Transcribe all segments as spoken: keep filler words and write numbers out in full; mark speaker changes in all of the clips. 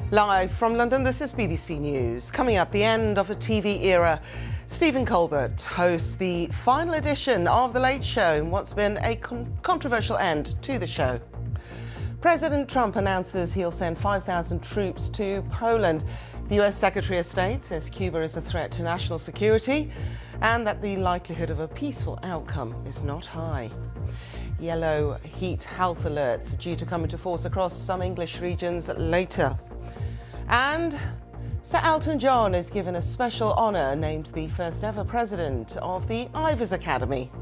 Speaker 1: Live from London, this is B B C News. Coming up, the end of a T V era. Stephen Colbert hosts the final edition of The Late Show in what's been a con controversial end to the show. President Trump announces he'll send five thousand troops to Poland. The U S Secretary of State says Cuba is a threat to national security and that the likelihood of a peaceful outcome is not high. Yellow heat health alerts are due to come into force across some English regions later. And Sir Elton John is given a special honour, named the first ever president of the Ivors Academy.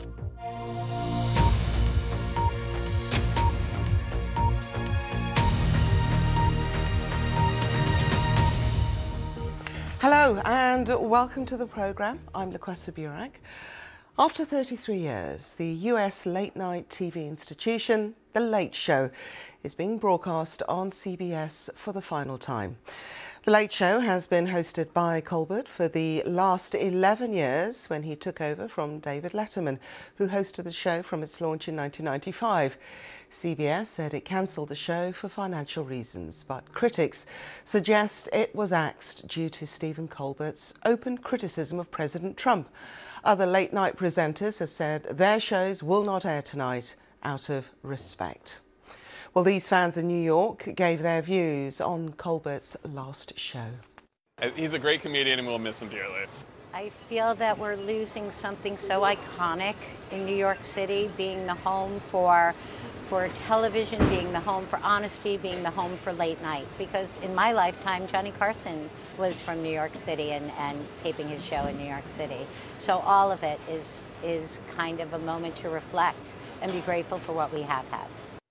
Speaker 1: Hello and welcome to the programme. I'm Laquesta Burak. After thirty-three years, the U S late-night T V institution, The Late Show, is being broadcast on C B S for the final time. The Late Show has been hosted by Colbert for the last eleven years, when he took over from David Letterman, who hosted the show from its launch in nineteen ninety-five. C B S said it cancelled the show for financial reasons, but critics suggest it was axed due to Stephen Colbert's open criticism of President Trump. Other late-night presenters have said their shows will not air tonight out of respect. Well, these fans in New York gave their views on Colbert's last show.
Speaker 2: He's a great comedian and we'll miss him dearly.
Speaker 3: I feel that we're losing something so iconic in New York City, being the home for, for television, being the home for honesty, being the home for late night. Because in my lifetime, Johnny Carson was from New York City and, and taping his show in New York City. So all of it is, is kind of a moment to reflect and be grateful for what we have had.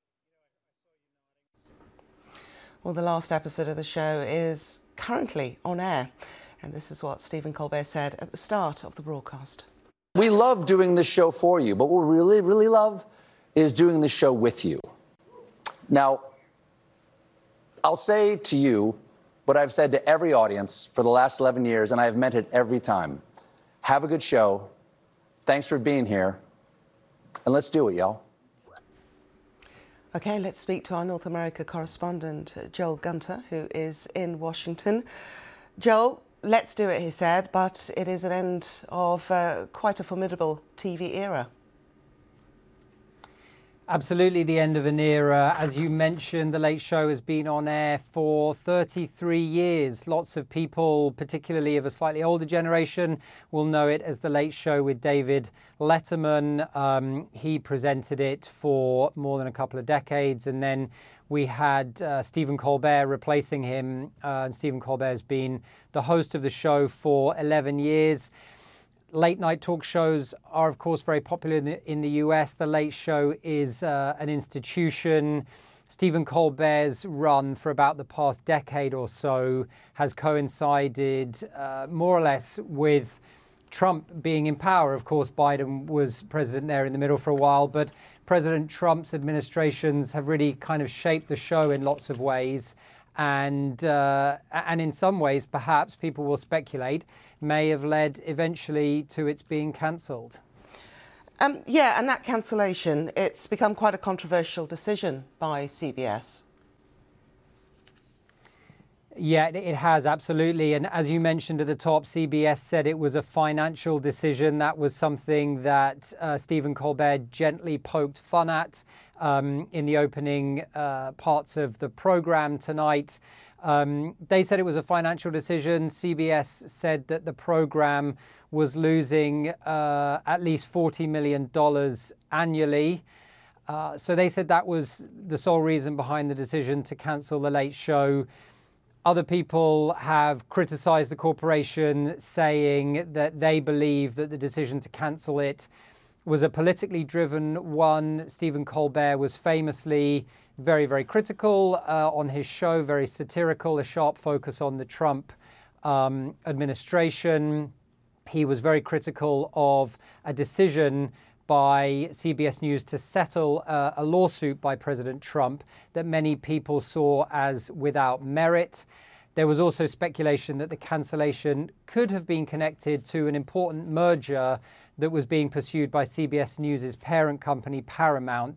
Speaker 1: Well, the last episode of the show is currently on air, and this is what Stephen Colbert said at the start of the broadcast.
Speaker 4: We love doing this show for you, but what we really, really love is doing this show with you. Now, I'll say to you what I've said to every audience for the last eleven years, and I've meant it every time. Have a good show. Thanks for being here, and let's do it, y'all.
Speaker 1: OK, let's speak to our North America correspondent, Joel Gunter, who is in Washington. Joel, let's do it, he said, but it is an end of uh, quite a formidable T V era.
Speaker 5: Absolutely the end of an era. As you mentioned, The Late Show has been on air for thirty-three years. Lots of people, particularly of a slightly older generation, will know it as The Late Show with David Letterman. Um, he presented it for more than a couple of decades, and then we had uh, Stephen Colbert replacing him. Uh, and Stephen Colbert has been the host of the show for eleven years. Late-night talk shows are, of course, very popular in the, in the U S. The Late Show is uh, an institution. Stephen Colbert's run for about the past decade or so has coincided uh, more or less with Trump being in power. Of course, Biden was president there in the middle for a while, but President Trump's administrations have really kind of shaped the show in lots of ways. And, uh, and in some ways, perhaps, people will speculate, may have led eventually to its being cancelled.
Speaker 1: Um, yeah, and that cancellation, it's become quite a controversial decision by C B S.
Speaker 5: Yeah, it has, absolutely. And as you mentioned at the top, C B S said it was a financial decision. That was something that uh, Stephen Colbert gently poked fun at um, in the opening uh, parts of the programme tonight. Um, they said it was a financial decision. C B S said that the programme was losing uh, at least forty million dollars annually. Uh, so they said that was the sole reason behind the decision to cancel The Late Show. Other people have criticised the corporation, saying that they believe that the decision to cancel it was a politically driven one. Stephen Colbert was famously very, very critical uh, on his show, very satirical, a sharp focus on the Trump um, administration. He was very critical of a decision by C B S News to settle uh, a lawsuit by President Trump that many people saw as without merit. There was also speculation that the cancellation could have been connected to an important merger that was being pursued by C B S News' parent company, Paramount,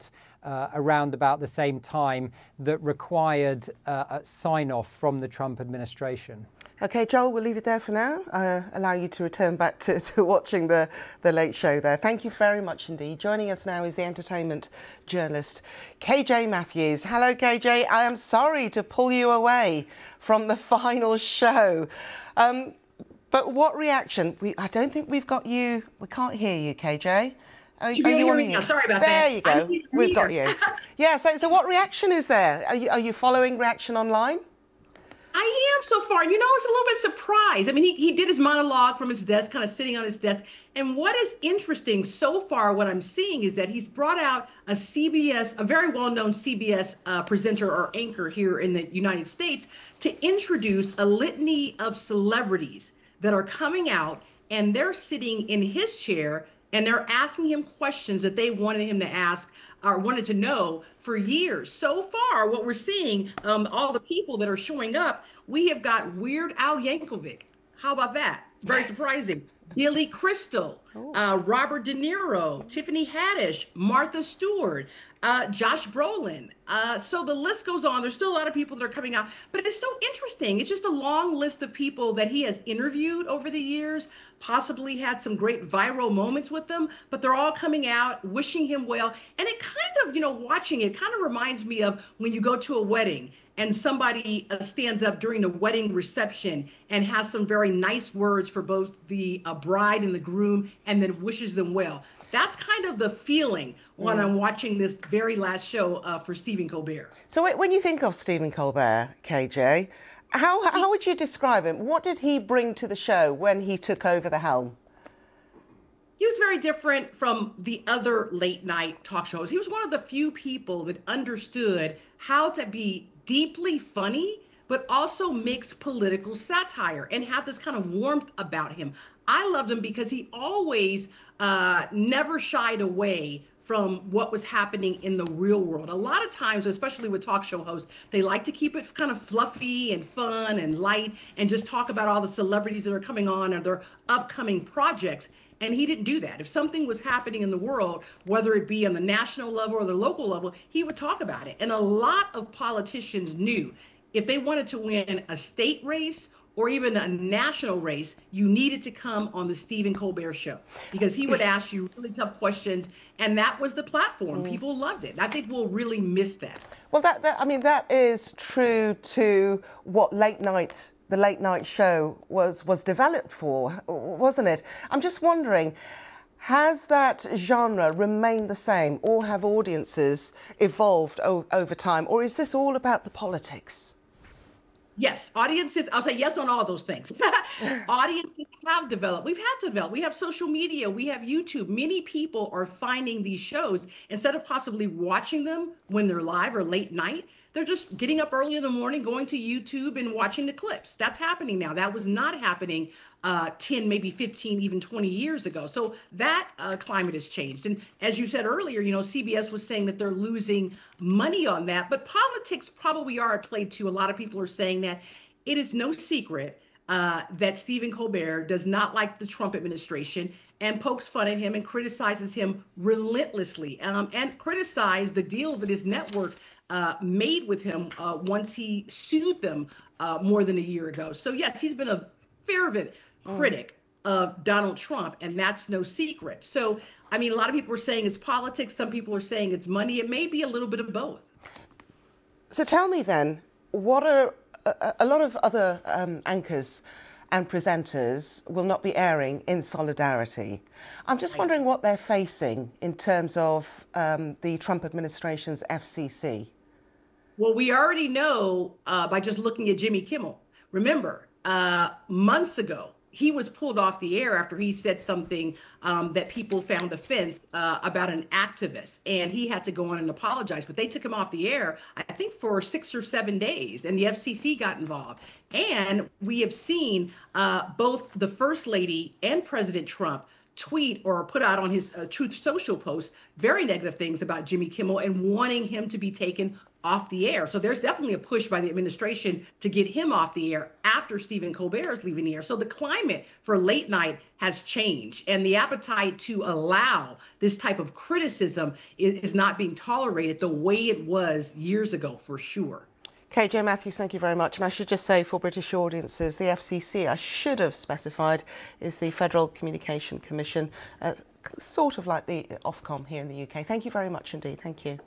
Speaker 5: uh, around about the same time that required uh, a sign-off from the Trump administration.
Speaker 1: Okay, Joel, we'll leave it there for now. Uh, allow you to return back to, to watching the, the Late Show there. Thank you very much indeed. Joining us now is the entertainment journalist, K J Matthews. Hello, K J. I am sorry to pull you away from the final show. Um, but what reaction? We, I don't think we've got you. We can't hear you, K J. Are,
Speaker 6: you
Speaker 1: are you on
Speaker 6: me now? Sorry about
Speaker 1: there
Speaker 6: that.
Speaker 1: There you go. We've got you. Yeah, so, so what reaction is there? Are you, are you following reaction online?
Speaker 6: I am so far. You know, I was a little bit surprised. I mean, he, he did his monologue from his desk, kind of sitting on his desk. And what is interesting so far, what I'm seeing is that he's brought out a C B S, a very well-known C B S uh, presenter or anchor here in the United States, to introduce a litany of celebrities that are coming out, and they're sitting in his chair and they're asking him questions that they wanted him to ask or wanted to know for years. So far, what we're seeing, um, all the people that are showing up, we have got Weird Al Yankovic. How about that? Very surprising. Billy Crystal, uh, Robert De Niro, Tiffany Haddish, Martha Stewart, uh, Josh Brolin. Uh, so the list goes on. There's still a lot of people that are coming out, but it's so interesting. It's just a long list of people that he has interviewed over the years, possibly had some great viral moments with them, but they're all coming out, wishing him well. And it kind of, you know, watching it kind of reminds me of when you go to a wedding and somebody uh, stands up during the wedding reception and has some very nice words for both the uh, bride and the groom, and then wishes them well. That's kind of the feeling when mm. I'm watching this very last show uh, for Stephen Colbert.
Speaker 1: So when you think of Stephen Colbert, K J, how, how would you describe him? What did he bring to the show when he took over the helm?
Speaker 6: He was very different from the other late night talk shows. He was one of the few people that understood how to be deeply funny, but also mix political satire and have this kind of warmth about him. I loved him because he always uh, never shied away from what was happening in the real world. A lot of times, especially with talk show hosts, they like to keep it kind of fluffy and fun and light and just talk about all the celebrities that are coming on or their upcoming projects. And he didn't do that. If something was happening in the world, whether it be on the national level or the local level, he would talk about it. And a lot of politicians knew if they wanted to win a state race or even a national race, you needed to come on the Stephen Colbert Show because he would ask you really tough questions. And that was the platform. Mm. People loved it. I think we'll really miss that.
Speaker 1: Well, that, that I mean, that is true to what late night the late night show was was developed for, wasn't it? I'm just wondering, has that genre remained the same, or have audiences evolved o- over time, or is this all about the politics?
Speaker 6: Yes, audiences, I'll say yes on all those things. Audiences have developed. We've had to develop. We have social media. We have YouTube. Many people are finding these shows, instead of possibly watching them when they're live or late night, they're just getting up early in the morning, going to YouTube and watching the clips. That's happening now. That was not happening uh, ten, maybe fifteen, even twenty years ago. So that uh, climate has changed. And as you said earlier, you know, C B S was saying that they're losing money on that. But politics probably are at play too. A lot of people are saying that. It is no secret uh, that Stephen Colbert does not like the Trump administration and pokes fun at him and criticizes him relentlessly, um, and criticized the deal that his network uh, made with him uh, once he sued them uh, more than a year ago. So yes, he's been a fervent critic of Donald Trump, and that's no secret. So, I mean, a lot of people are saying it's politics. Some people are saying it's money. It may be a little bit of both.
Speaker 1: So tell me then, what are a, a lot of other um, anchors and presenters will not be airing in solidarity. I'm just wondering what they're facing in terms of um, the Trump administration's F C C.
Speaker 6: Well, we already know uh, by just looking at Jimmy Kimmel. Remember, uh, months ago, he was pulled off the air after he said something um, that people found offense uh, about an activist, and he had to go on and apologize. But they took him off the air, I think, for six or seven days, and the F C C got involved. And we have seen uh, both the First Lady and President Trump tweet or put out on his uh, Truth Social post very negative things about Jimmy Kimmel and wanting him to be taken off the air. So there's definitely a push by the administration to get him off the air after Stephen Colbert is leaving the air. So the climate for late night has changed, and the appetite to allow this type of criticism is, is not being tolerated the way it was years ago, for sure.
Speaker 1: K J Matthews, thank you very much. And I should just say for British audiences, the F C C, I should have specified, is the Federal Communication Commission, uh, sort of like the Ofcom here in the U K. Thank you very much indeed. Thank you.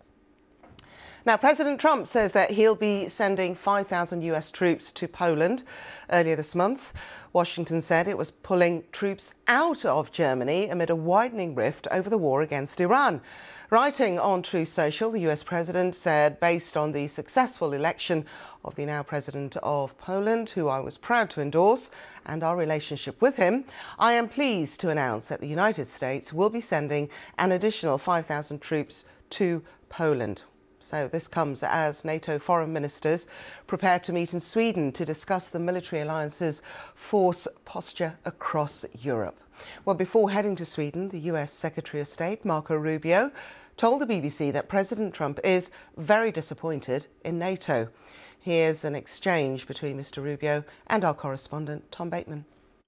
Speaker 1: Now, President Trump says that he'll be sending five thousand U S troops to Poland earlier this month. Washington said it was pulling troops out of Germany amid a widening rift over the war against Iran. Writing on Truth Social, the U S president said, based on the successful election of the now president of Poland, who I was proud to endorse, and our relationship with him, I am pleased to announce that the United States will be sending an additional five thousand troops to Poland. So this comes as NATO foreign ministers prepare to meet in Sweden to discuss the military alliance's force posture across Europe. Well, before heading to Sweden, the U S Secretary of State, Marco Rubio, told the B B C that President Trump is very disappointed in NATO. Here's an exchange between Mister Rubio and our correspondent, Tom Bateman.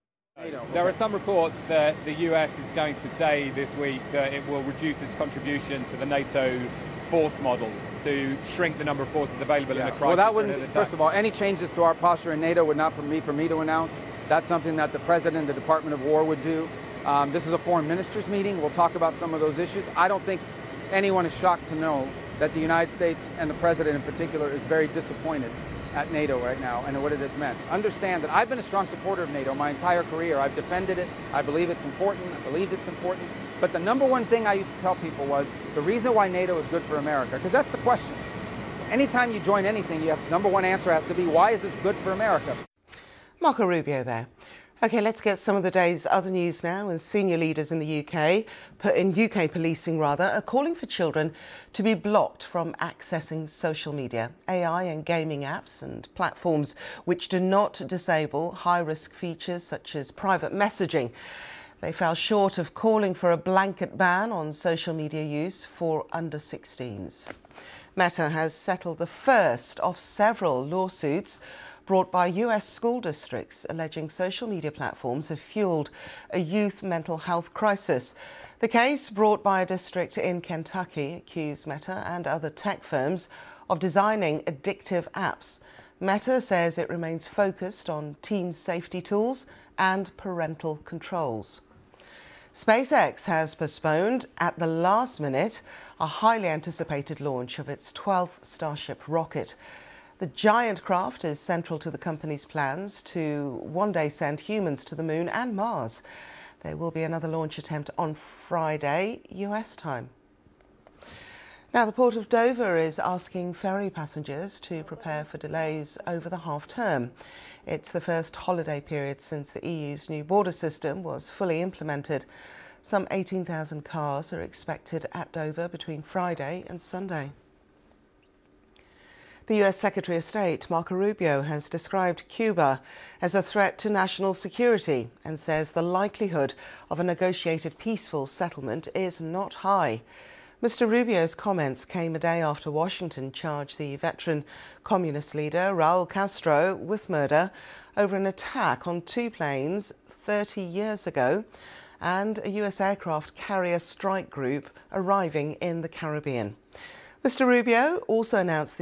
Speaker 7: There are some reports that the U S is going to say this week that it will reduce its contribution to the NATO force model to shrink the number of forces available yeah. in the crisis.
Speaker 8: Well, that wouldn't, first of all, any changes to our posture in NATO would not for me, for me to announce. That's something that the President, the Department of War would do. Um, this is a foreign ministers meeting. We'll talk about some of those issues. I don't think anyone is shocked to know that the United States and the President in particular is very disappointed at NATO right now and what it has meant. Understand that I've been a strong supporter of NATO my entire career. I've defended it. I believe it's important. I believe it's important. But the number one thing I used to tell people was the reason why NATO is good for America, because that's the question. Anytime you join anything, you have number one answer has to be, why is this good for America?
Speaker 1: Marco Rubio there. OK, let's get some of the day's other news now. And senior leaders in the U K, in U K policing rather, are calling for children to be blocked from accessing social media, A I and gaming apps and platforms which do not disable high-risk features such as private messaging. They fell short of calling for a blanket ban on social media use for under sixteens. Meta has settled the first of several lawsuits brought by U S school districts alleging social media platforms have fueled a youth mental health crisis. The case, brought by a district in Kentucky, accused Meta and other tech firms of designing addictive apps. Meta says it remains focused on teen safety tools and parental controls. SpaceX has postponed at the last minute a highly anticipated launch of its twelfth Starship rocket. The giant craft is central to the company's plans to one day send humans to the moon and Mars. There will be another launch attempt on Friday, U S time. Now, the Port of Dover is asking ferry passengers to prepare for delays over the half-term. It's the first holiday period since the E U's new border system was fully implemented. Some eighteen thousand cars are expected at Dover between Friday and Sunday. The U S Secretary of State, Marco Rubio, has described Cuba as a threat to national security and says the likelihood of a negotiated peaceful settlement is not high. Mister Rubio's comments came a day after Washington charged the veteran communist leader Raul Castro with murder over an attack on two planes thirty years ago and a U S aircraft carrier strike group arriving in the Caribbean. Mister Rubio also announced the